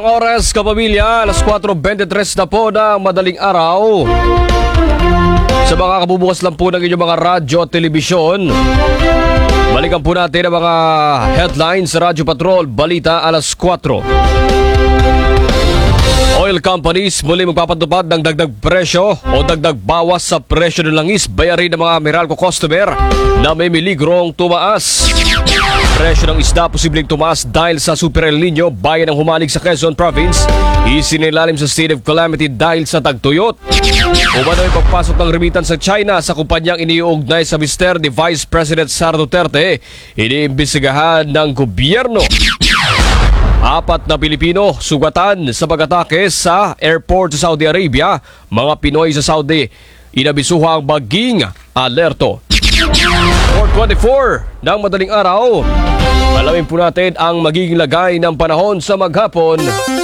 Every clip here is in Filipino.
Ang oras, kapamilya, alas 4:23 na po ng madaling araw. Sa mga kabubukas lang po ng inyong mga radyo at telebisyon, balikan po natin ang mga headlines sa Radyo Patrol, balita alas 4. Oil companies muli magpapatupad ng dagdag presyo o dagdag bawas sa presyo ng langis bayarin ng mga Meralco customer na may miligrong tumaas. Presyo ng isda posibleng tumaas dahil sa Super El Nino, bayan ng humalig sa Quezon Province, isinilalim sa state of calamity dahil sa tagtuyot. Umano'y pagpasok ng remittance sa China sa kumpanyang iniuugnay sa mister ni Vice President Sara Duterte, iniimbestigahan ng gobyerno. 4 na Pilipino sugatan sa pag-atake sa airport sa Saudi Arabia. Mga Pinoy sa Saudi inabisuhang maging alerto. 4:24 ng madaling araw. Alamin po natin ang magiging lagay ng panahon sa maghapon.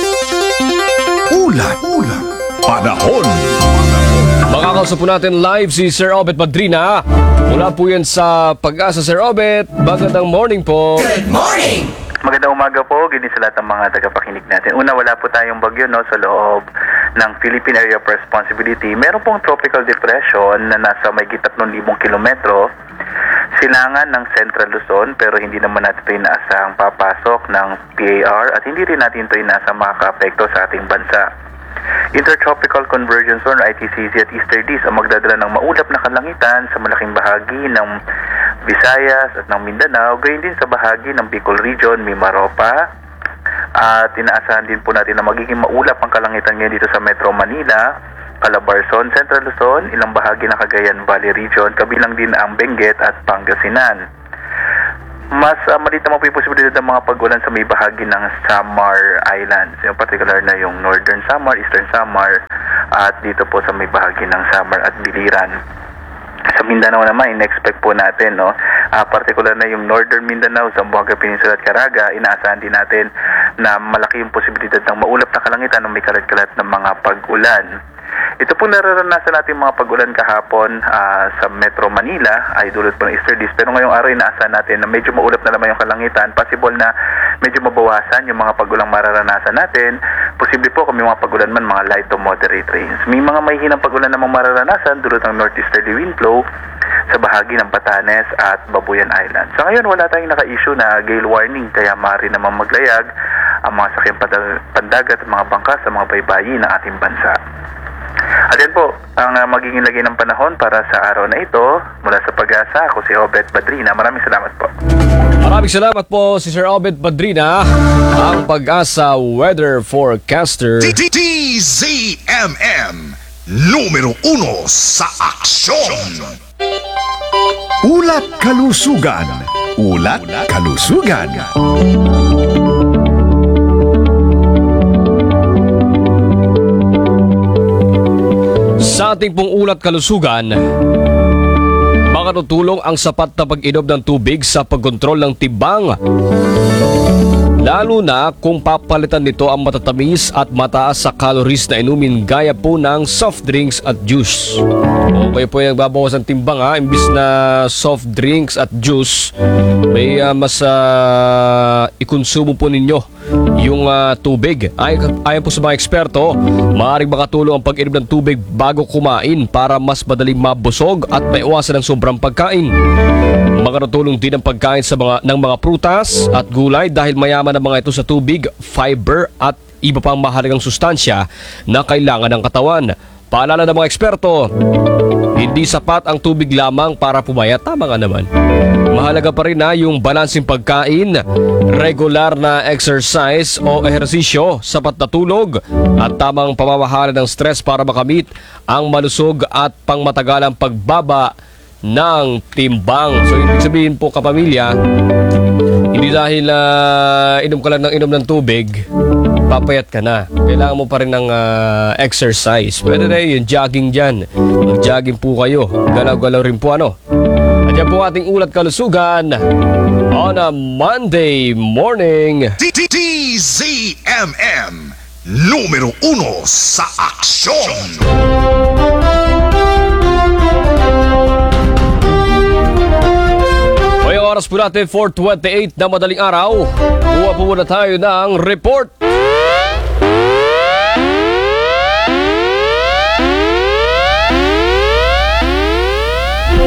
Ulat. Panahon. Makakausap po natin live si Sir Obet Madrina. Mula po yan sa Pag-asa. Sir Obet, magandang morning po. Good morning! Magandang umaga po, ganyan sa lahat ng mga tagapakinig natin. Una, wala po tayong bagyo sa loob ng Philippine Area of Responsibility. Meron pong tropical depression na nasa mahigit 3,000 kilometro. Silangan ng Central Luzon, pero hindi naman natin ito inaasahang papasok ng PAR at hindi rin natin ito inaasahang makaka-apekto sa ating bansa. Intertropical Convergence Zone, ITCZ at Easterlies ang magdadala ng maulap na kalangitan sa malaking bahagi ng Visayas at ng Mindanao, gayon din sa bahagi ng Bicol Region, Mimaropa. At inaasahan din po natin na magiging maulap ang kalangitan ngayon dito sa Metro Manila, Calabarzon, Central Luzon, ilang bahagi ng Cagayan Valley Region, kabilang din ang Benguet at Pangasinan. Mas maliit naman po yung posibilidad ng mga pag-ulan sa may bahagi ng Samar Islands, yung particular na yung Northern Samar, Eastern Samar, at dito po sa may bahagi ng Samar at Biliran. Sa Mindanao naman, in-expect po natin, particular na yung Northern Mindanao, Zamboanga Peninsula at Caraga, inaasahan din natin na malaki yung posibilidad ng maulap na kalangitan ng may kalat-kalat ng mga pag-ulan. Ito po nararanasan natin mga pag-ulan kahapon sa Metro Manila ay dulot po ng Easterlies. Pero ngayong araw inaasahan natin na medyo maulap na naman yung kalangitan. Possible na medyo mabawasan yung mga pag-ulang mararanasan natin. Posible po kung may mga pag-ulan man, mga light to moderate rains. May mga mahihinang pag-ulan namang mararanasan dulot ng northeasterly wind flow sa bahagi ng Batanes at Babuyan Island. Sa ngayon wala tayong naka-issue na gale warning, kaya maaari namang maglayag ang mga sakyang pandagat at mga bangka sa mga baybayin ng ating bansa. At yan po, ang magiging lagay ng panahon para sa araw na ito. Mula sa Pag-asa, ako si Obet Badrina. Maraming salamat po. Maraming salamat po si Sir Obet Badrina, ang Pag-asa weather forecaster. TZMM, numero 1 sa aksyon. Ulat Kalusugan. Ulat Kalusugan. Sa ating pong ulat kalusugan, makatutulong ang sapat na pag-inom ng tubig sa pagkontrol ng timbang. Lalo na kung papalitan nito ang matatamis at mataas sa calories na inumin gaya po ng soft drinks at juice. Okay po yung babawas ng timbang imbis na soft drinks at juice, may mas ikonsumo po ninyo yung tubig. Ayon po sa mga eksperto, maaaring makatulong ang pag-inom ng tubig bago kumain para mas madaling mabusog at maiwasan ng sobrang pagkain. Makatulong din ang pagkain ng mga prutas at gulay dahil mayaman ang mga ito sa tubig, fiber at iba pang mahalagang sustansya na kailangan ng katawan. Paalala ng mga eksperto, hindi sapat ang tubig lamang para pumayat. Tama nga naman. Mahalaga pa rin yung balansing pagkain, regular na exercise o ehersisyo, sapat na tulog at tamang pamamahala ng stress para makamit ang malusog at pangmatagalang pagbaba ng timbang. So ibig sabihin po kapamilya, hindi dahil inom ka lang ng inom ng tubig, papayat ka na. Kailangan mo pa rin ng exercise. Pwede na yung jogging dyan. Mag-jogging po kayo. Galaw-galaw rin po At yan po ating ulat kalusugan on a Monday morning. TZMM, numero 1 sa aksyon. Oras po natin 4:28 na madaling araw. Kuha po muna tayo ng report.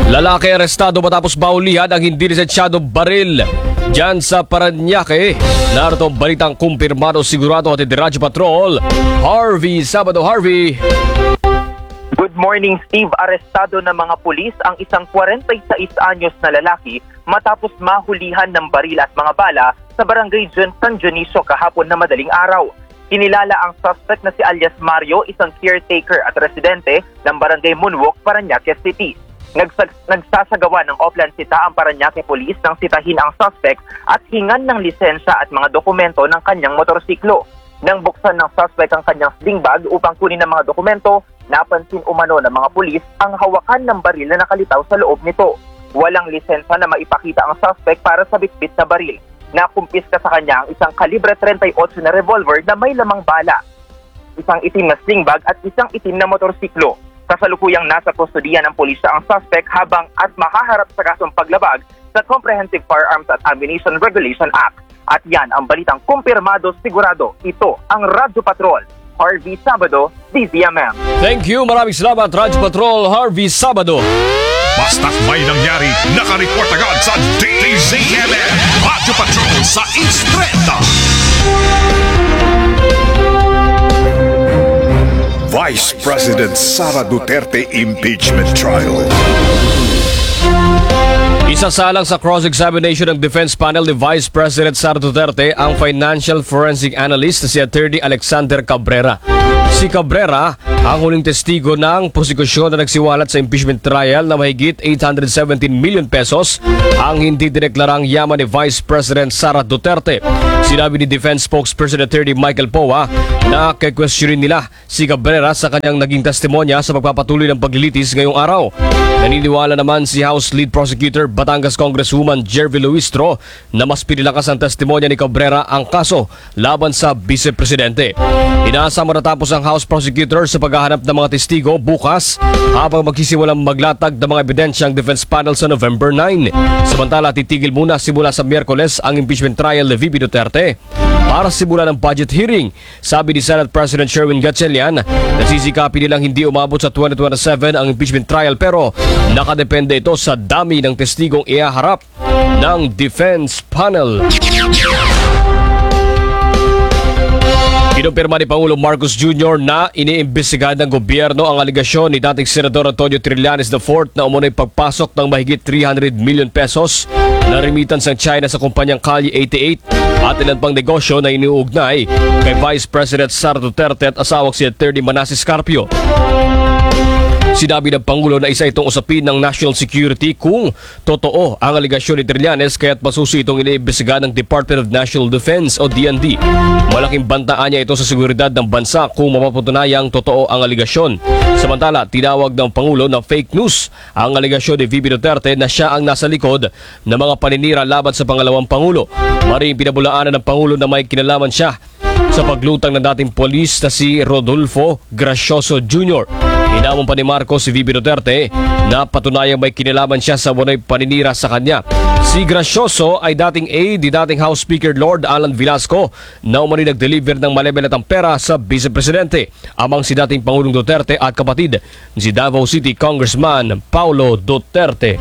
Lalaki arestado matapos baulihan ang hindi lisensyadong baril diyan sa Paranaque. Narito ang balitang kumpirmado sigurado at Radyo Patrol, Harvey Sabado. Harvey. Good morning, Steve. Arestado ng mga pulis ang isang 46 anyos na lalaki matapos mahulihan ng baril at mga bala sa barangay San Dionisio kahapon na madaling araw. Kinilala ang suspect na si alias Mario, isang caretaker at residente ng barangay Moonwalk, Paranaque City. Nagsasagawa ng offline sita ang Paranaque Police nang sitahin ang suspect at hingan ng lisensya at mga dokumento ng kanyang motorsiklo. Nang buksan ng suspect ang kanyang sling bag upang kunin ang mga dokumento, napansin umano ng mga pulis ang hawakan ng baril na nakalitaw sa loob nito. Walang lisensya na maipakita ang suspect para sa bitbit na baril. Nakumpiska sa kanya ang isang kalibre 38 na revolver na may lamang bala, isang itim na sling bag at isang itim na motorsiklo. Kasalukuyang nasa kustodiya ng pulisya ang suspect habang at makaharap sa kasong paglabag sa Comprehensive Firearms at Ammunition Regulation Act. At yan ang balitang kumpirmado sigurado. Ito ang Radyo Patrol, Harvey Sabado, DZMM. Thank you. Maraming salamat, Radyo Patrol, Harvey Sabado. Basta't may nangyari, nakareport agad sa DZMM. Radyo Patrol sa Instreta. Vice President Sara Duterte Impeachment Trial. Isasalang sa cross-examination ng defense panel ni Vice President Sara Duterte ang financial forensic analyst na si Attorney Alexander Cabrera. Si Cabrera ang huling testigo ng prosekusyon na nagsiwalat sa impeachment trial na mahigit 817 million pesos ang hindi dineklarang yaman ni Vice President Sara Duterte. Sinabi ni Defense Spokesperson Attorney Michael Poa na kekwestiyonin nila si Cabrera sa kanyang naging testimonya sa pagpapatuloy ng paglilitis ngayong araw. Naniniwala naman si House Lead Prosecutor Batangas Congresswoman Jervy Luistro na mas pinilakas ang testimonya ni Cabrera ang kaso laban sa Vice Presidente. Inaasa matatapos ang House Prosecutor sa paghahanap ng mga testigo bukas habang magsisimulang maglatag ng mga ebidensyang defense panel sa November 9. Samantala, titigil muna simula sa Miyerkules ang impeachment trial ni VP Duterte para simula ng budget hearing. Sabi ni Senate President Sherwin Gatchalian, nasisikapin nilang hindi umabot sa 2027 ang impeachment trial pero nakadepende ito sa dami ng testigong iaharap ng defense panel. Kinumpirma ni Pangulong Marcos Jr. na iniimbestigahan ng gobyerno ang aligasyon ni dating Senador Antonio Trillanes IV na umunoy pagpasok ng mahigit 300 million pesos na remittance ng China sa kumpanyang Calle 88 at ilan pang negosyo na iniuugnay kay Vice President Sara Duterte at asawang si Attorney Manasseh Carpio. Sinabi ng Pangulo na isa itong usapin ng national security kung totoo ang aligasyon ni Trillanes kaya't masusi itong iniimbestigahan ng Department of National Defense o DND. Malaking bantaan niya ito sa seguridad ng bansa kung mapapatunayang totoo ang aligasyon. Samantala, tinawag ng Pangulo na fake news ang aligasyon ni VP Duterte na siya ang nasa likod ng mga paninira laban sa pangalawang Pangulo. Maring pinabulaanan ng Pangulo na may kinalaman siya sa paglutang ng dating polis na si Rodolfo Gracioso Jr. Hinamon pa ni Marcos si VP Duterte na patunayang may kinalaman siya sa wanay paninira sa kanya. Si Gracioso ay dating aide ni dating House Speaker Lord Alan Velasco na umano'y nag-deliver ng malebelatang pera sa Vice Presidente amang si dating Pangulong Duterte at kapatid si Davao City Congressman Paulo Duterte.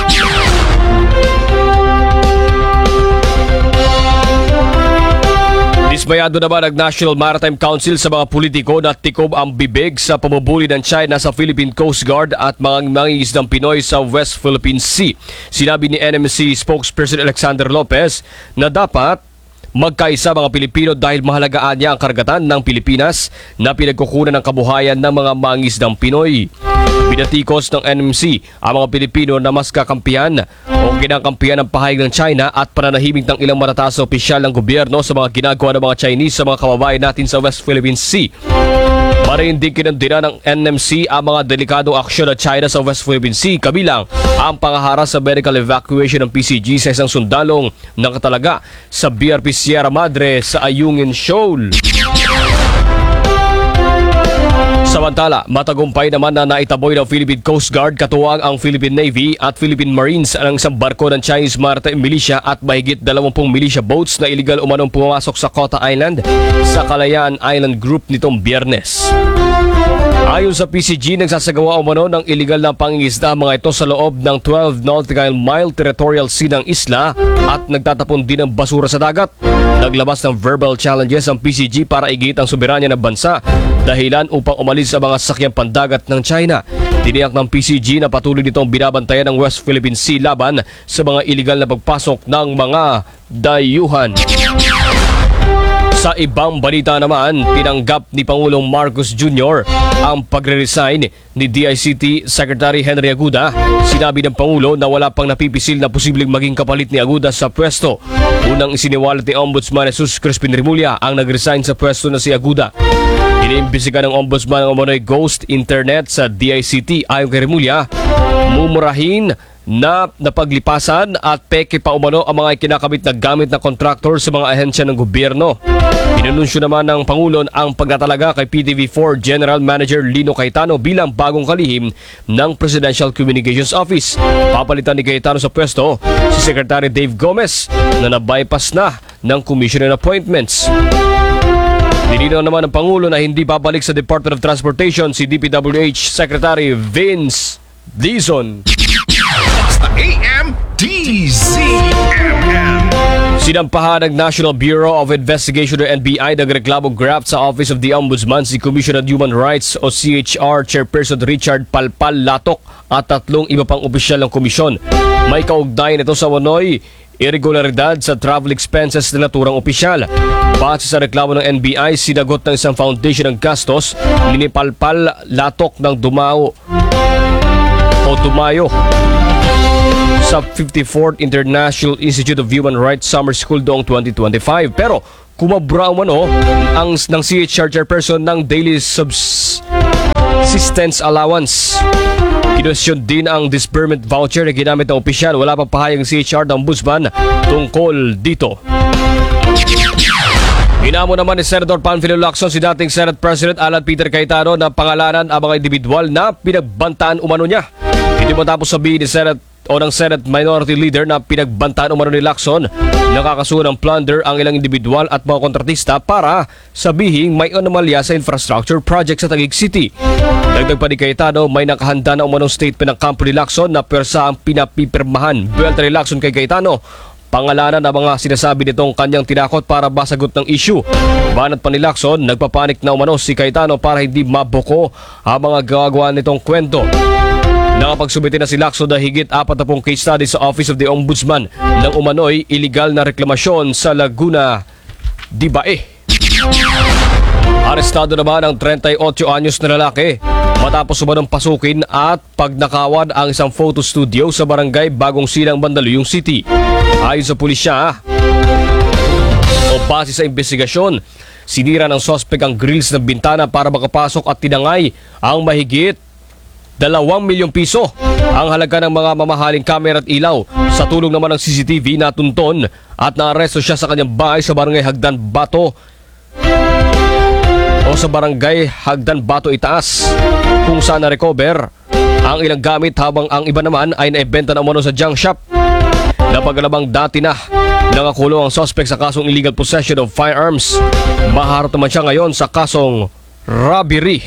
Dismayado naman ang National Maritime Council sa mga politiko na tikob ang bibig sa pamubuli ng China sa Philippine Coast Guard at mga mangingisdang Pinoy sa West Philippine Sea. Sinabi ni NMC spokesperson Alexander Lopez na dapat magkaisa mga Pilipino dahil mahalagaan niya ang karagatan ng Pilipinas na pinagkukunan ng kabuhayan ng mga mangingisdang Pinoy. Binatikos ng NMC ang mga Pilipino na mas kakampihan o kinakampihan ng pahayag ng China at pananahimik ng ilang matataas na opisyal ng gobyerno sa mga ginagawa ng mga Chinese sa mga kababayan natin sa West Philippine Sea. Maring din kinandira ng NMC ang mga delikadong aksyon ng China sa West Philippine Sea, kabilang ang pangaharas sa medical evacuation ng PCG sa isang sundalong nakatalaga sa BRP Sierra Madre sa Ayungin Shoal. Sa Samantala, matagumpay naman na naitaboy ng Philippine Coast Guard katuwang ang Philippine Navy at Philippine Marines ang isang barko ng Chinese Maritime Militia at mahigit 20 militia boats na iligal umanong pumasok sa Kota Island sa Kalayaan Island Group nitong Biyernes. Ayon sa PCG, nagsasagawa umano ng iligal na pangingisda mga ito sa loob ng 12 nautical mile territorial sea ng isla at nagtatapon din ng basura sa dagat. Naglabas ng verbal challenges ang PCG para igit ang soberanya ng bansa dahilan upang umalis sa mga sakyang pandagat ng China. Tiniyak ng PCG na patuloy nitong binabantayan ng West Philippine Sea laban sa mga iligal na pagpasok ng mga dayuhan. Sa ibang balita naman, tinanggap ni Pangulong Marcos Jr. ang pagre-resign ni DICT Secretary Henry Aguda. Sinabi ng Pangulo na wala pang napipisil na posibleng maging kapalit ni Aguda sa pwesto. Unang isiniwalat ni Ombudsman Jesus Crispin Rimulya ang nag-resign sa pwesto na si Aguda. Iniimbisiga ng Ombudsman ang umano'y ghost internet sa DICT. Ayon kay Rimulya, mumurahin na napaglipasan at peke pa umano ang mga ikinakabit na gamit na contractor sa mga ahensya ng gobyerno. Inanunsyo naman ng Pangulo ang pagtatalaga kay PTV4 General Manager Lino Cayetano bilang bagong kalihim ng Presidential Communications Office. Papalitan ni Cayetano sa pwesto si Secretary Dave Gomez na nabypass na ng Commission on Appointments. Nilinaw naman ng Pangulo na hindi babalik sa Department of Transportation si DPWH Secretary Vince Dizon. Basta AM DZMM. Sinampahan ng National Bureau of Investigation o NBI nagreklamo graft sa Office of the Ombudsman si Commission on Human Rights o CHR Chairperson Richard Palpal Latok at 3 iba pang opisyal ng komisyon. May kaugnayan ito sa wanoy irregularidad sa travel expenses na naturang opisyal. Base sa reklamo ng NBI, sinagot ng isang foundation ng gastos ni Palpal Latok ng dumayo sa 54th International Institute of Human Rights Summer School noong 2025. Pero kumabra umano ang ng CHR chairperson ng daily subsistence allowance. Kinwestiyon din ang disbursement voucher na ginamit ng opisyal. Wala pang pahayag ng CHR ng Ombudsman tungkol dito. Hinamo naman ni Senator Panfilo Lacson si dating Senate President Alan Peter Cayetano na pangalanan ang mga individual na pinagbantaan umano niya. Hindi matapos sabihin ni Senate Minority Leader na pinagbantaan umano ni Lacson, nakakasuhan ng plunder ang ilang individual at mga kontratista para sabihing may anomalya sa infrastructure project sa Taguig City. Dagdag pa ni Cayetano, may nakahanda na umanong statement ng kampo ni Lacson na persa ang pinapipirmahan. Buwelta ni Lacson kay Cayetano, pangalanan ang mga sinasabi nitong kanyang tinakot para basagot ng issue. Banat pa ni Lacson, nagpapanik na umano si Cayetano para hindi mabuko ang mga gagawa nitong kwento. Nakapagsubite na si Lacson na higit 40 case study sa Office of the Ombudsman ng umano'y iligal na reklamasyon sa Laguna, Dibae. Arestado naman ang 38 anyos na lalaki matapos umanong pasukin at pagnakawan ang isang photo studio sa barangay Bagong Silang, Mandaluyong City. Ayon sa pulisya, o base sa investigasyon, sinira ng sospek ang grills ng bintana para makapasok at tinangay ang mahigit 2 milyong piso ang halaga ng mga mamahaling kamera at ilaw. Sa tulong naman ng CCTV, natunton at naaresto siya sa kanyang bahay sa barangay Hagdan Bato Itaas, kung saan na-recover ang ilang gamit habang ang iba naman ay naibenta na umano sa junk shop. Napagalabang dati na nangakulong ang suspect sa kasong illegal possession of firearms. Maharap naman siya ngayon sa kasong robbery.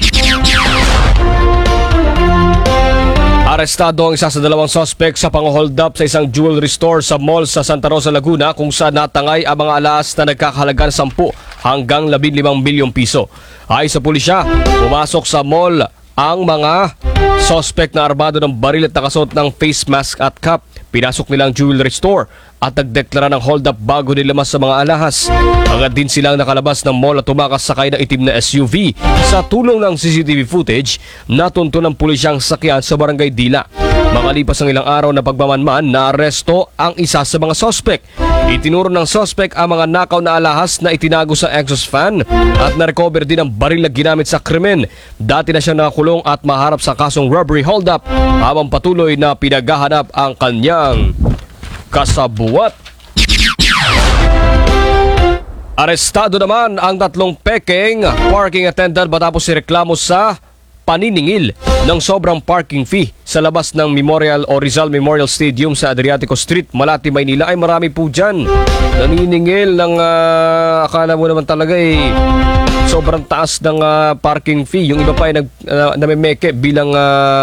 Arestado ang isa sa 2 suspect sa pang-hold up sa isang jewelry store sa mall sa Santa Rosa, Laguna, kung saan natangay ang mga alas na nagkakahalaga ng 10 hanggang 15 milyong piso. Ayon sa pulisya, pumasok sa mall ang mga suspect na armado ng baril at nakasuot ng face mask at cap. Pinasok nilang jewelry store at nagdeklara ng hold up bago nilamas sa mga alahas. Agad din silang nakalabas ng mall at tumakas sakay ng itim na SUV. Sa tulong ng CCTV footage, natunto ng pulisyang sakyan sa barangay Dila. Makalipas ang ilang araw na pagmamanman, naaresto ang isa sa mga suspect. Itinuro ng suspect ang mga nakaw na alahas na itinago sa exhaust fan at na-recover din ang baril na ginamit sa krimen. Dati na siya nakakulong at maharap sa kasong robbery hold-up habang patuloy na pinaghahanap ang kanyang kasabuat. Arestado naman ang 3 pekeng parking attendant matapos ireklamo sa paniningil ng sobrang parking fee sa labas ng Memorial o Rizal Memorial Stadium sa Adriatico Street, Malati, Maynila. Ay marami po dyan naniningil ng akala mo naman talaga sobrang taas ng parking fee. Yung iba pa ay namemeke bilang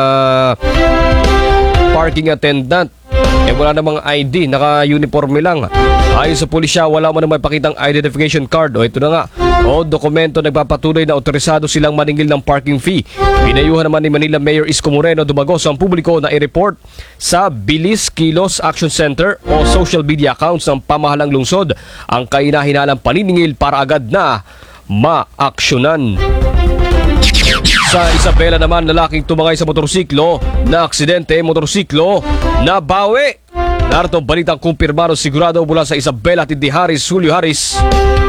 parking attendant. Wala namang ID, naka-uniforme lang. Ayon sa pulisya, wala mo naman pakitang identification card. Ito na nga. Dokumento nagpapatuloy na otorisado silang maningil ng parking fee. Pinayuhan naman ni Manila Mayor Isko Moreno Dumagos ang publiko na i-report sa Bilis Kilos Action Center o social media accounts ng pamahalang lungsod ang kahinahinalang paniningil para agad na maaksyonan. Sa Isabela naman, lalaking tumangay sa motorsiklo na aksidente, motorsiklo na bawi. Narito ang balitang kumpirmado sigurado mula sa Isabela at Indy Harris, Julio Harris.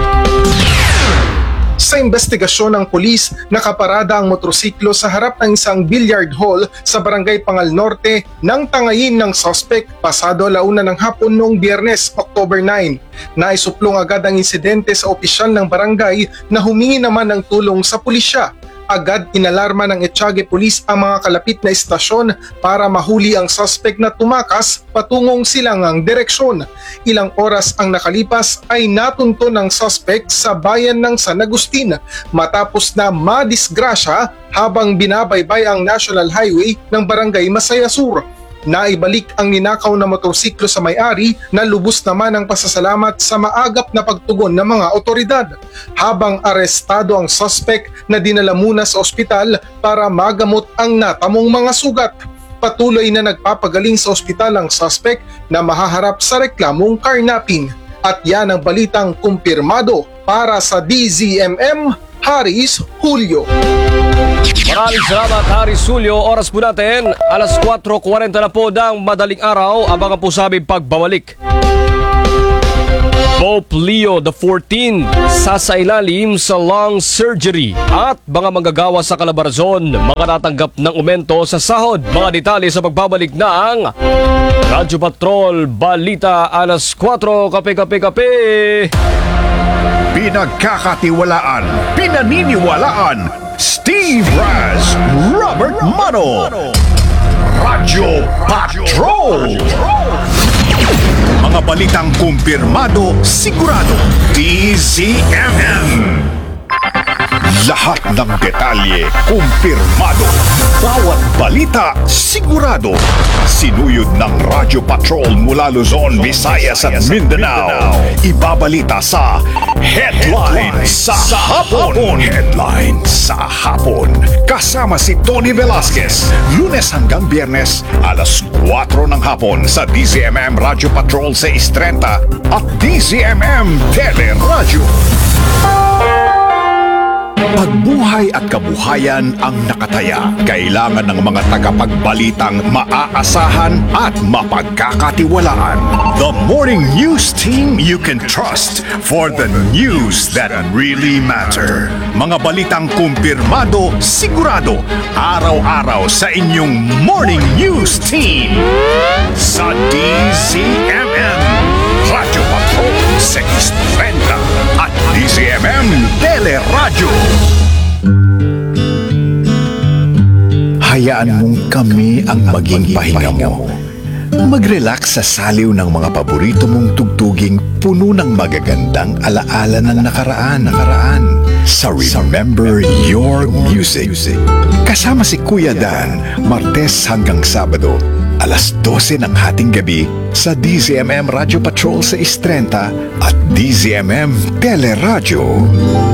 Sa investigasyon ng pulis, nakaparada ang motorsiklo sa harap ng isang billiard hall sa Barangay Pangal Norte nang tangayin ng suspect pasado 1:00 ng hapon noong Biyernes, October 9. Naisuplong agad ang insidente sa opisyal ng barangay na humingi naman ng tulong sa pulisya. Agad inalarma ng Etiague Police ang mga kalapit na istasyon para mahuli ang suspect na tumakas patungong silangang direksyon. Ilang oras ang nakalipas ay natunto ng suspect sa bayan ng San Agustin matapos na madisgrasya habang binabaybay ang National Highway ng Barangay Masaya Sur. Naibalik ang ninakaw na motorsiklo sa may-ari na lubos naman ang pasasalamat sa maagap na pagtugon ng mga otoridad, habang arestado ang suspect na dinala muna sa ospital para magamot ang natamong mga sugat. Patuloy na nagpapagaling sa ospital ang suspect na mahaharap sa reklamong carnapping. At yan ang balitang kumpirmado para sa DZMM, Haris Julio. Maraming salamat, Haris Julio. Oras po natin, alas 4:40 na po ng madaling araw. Abangan po sa aming pagbabalik. Pope Leo XIV sasailalim sa lung surgery at mga manggagawa sa Calabarzon makatatanggap ng aumento sa sahod. Mga detalye sa pagbabalik ng Radyo Patrol Balita alas 4. Kape. Pinagkakatiwalaan, pinaniniwalaan, Steve Raz, Robert Mano, Radyo Patrol. Mga balitang kumpirmado, sigurado, DZMM. Lahat ng detalye, kumpirmado. Bawat balita, sigurado. Sinuyod ng Radyo Patrol mula Luzon, Visayas at Mindanao. Ibabalita sa Headline sa Hapon. Headline sa Hapon. Kasama si Tony Velasquez. Lunes hanggang Biyernes, alas 4 ng hapon sa DZMM Radyo Patrol 630 at DZMM Teleradyo. Pagbuhay at kabuhayan ang nakataya. Kailangan ng mga tagapagbalitang maaasahan at mapagkakatiwalaan. The Morning News Team you can trust for the news that really matter. Mga balitang kumpirmado, sigurado, araw-araw sa inyong Morning News Team. Sa DZMM, Radyo Patrol 630 at DZMM Teleradyo. Hayaan mong kami ang maging pahinga mo. Mag-relax sa saliw ng mga paborito mong tugtuging puno ng magagandang alaala ng nakaraan. Sa Remember Your Music. Kasama si Kuya Dan, Martes hanggang Sabado, alas 12 ng hating gabi sa DZMM Radyo Patrol 630 at DZMM Teleradyo.